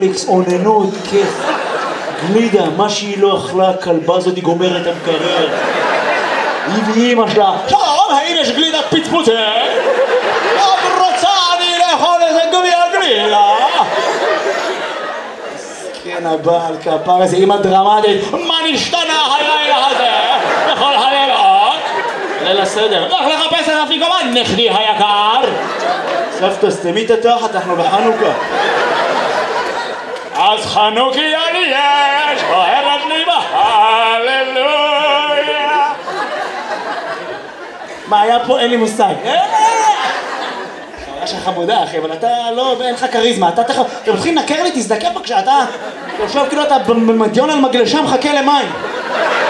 אוננות, כיף, גלידה, מה שהיא לא אכלה, הכלבה הזאת היא גומרת המקרר. היא ואימא שלה, שלום, האם יש גלידת פצפוצה? לא רוצה אני לאכול איזה גביע גלידה. כן, הבעל כפר הזה, אימא דרמטית, מה נשתנה הלילה הזה? בכל הלילות? ליל הסדר, לך לחפש את אפיקומן, נכדי היקר. סבתא, סתמי את התחת, אנחנו בחנוכה. אז חנוכיה לי יש, אוהבת לי בהללויה. מה היה פה? אין לי מושג. חוויה שלך חמודה אחי, אבל אתה לא, אין לך כריזמה, אתה מתחיל לנקר לי, תזדקר בבקשה, אתה יושב כאילו אתה במדיון על מגלשה מחכה למים.